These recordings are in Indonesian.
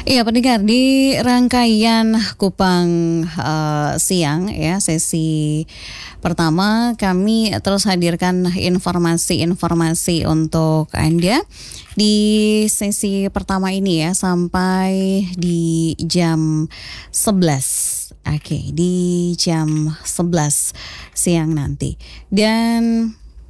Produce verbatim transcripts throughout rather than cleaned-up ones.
Iya pendengar, di rangkaian Kupang eh, Siang ya, sesi pertama kami terus hadirkan informasi-informasi untuk Anda di sesi pertama ini ya, sampai di jam sebelas. Oke, di jam sebelas siang nanti. Dan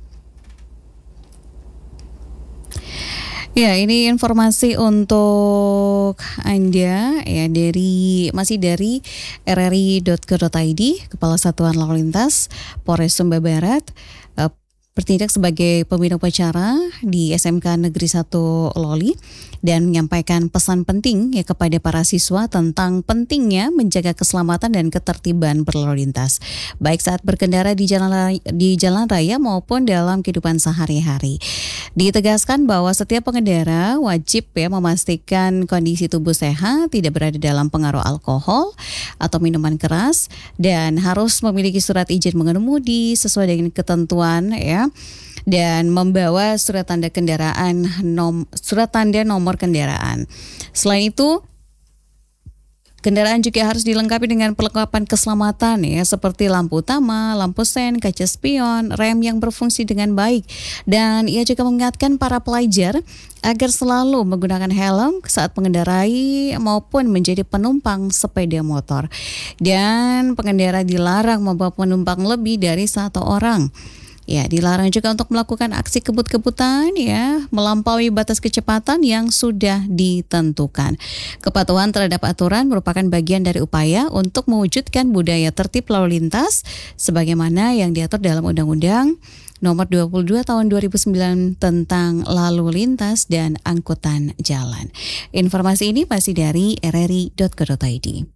ya, ini informasi untuk Anda ya, dari masih dari r r i dot co dot i d. Kepala Satuan Lalu Lintas Polres Sumba Barat eh, bertindak sebagai pembina upacara di S M K Negeri satu Loli dan menyampaikan pesan penting ya kepada para siswa tentang pentingnya menjaga keselamatan dan ketertiban berlalu lintas, baik saat berkendara di jalan raya, di jalan raya maupun dalam kehidupan sehari-hari. Ditegaskan bahwa setiap pengendara wajib ya memastikan kondisi tubuh sehat, tidak berada dalam pengaruh alkohol atau minuman keras, dan harus memiliki surat izin mengemudi sesuai dengan ketentuan ya, dan membawa surat tanda kendaraan nom, surat tanda nomor kendaraan. Selain itu, kendaraan juga harus dilengkapi dengan perlengkapan keselamatan ya, seperti lampu utama, lampu sen, kaca spion, rem yang berfungsi dengan baik. Dan ia juga mengingatkan para pelajar agar selalu menggunakan helm saat mengendarai maupun menjadi penumpang sepeda motor. Dan pengendara dilarang membawa penumpang lebih dari satu orang. Ya, dilarang juga untuk melakukan aksi kebut-kebutan ya, melampaui batas kecepatan yang sudah ditentukan. Kepatuhan terhadap aturan merupakan bagian dari upaya untuk mewujudkan budaya tertib lalu lintas sebagaimana yang diatur dalam Undang-Undang Nomor dua puluh dua Tahun dua ribu sembilan tentang Lalu Lintas dan Angkutan Jalan. Informasi ini masih dari r r i dot co dot i d.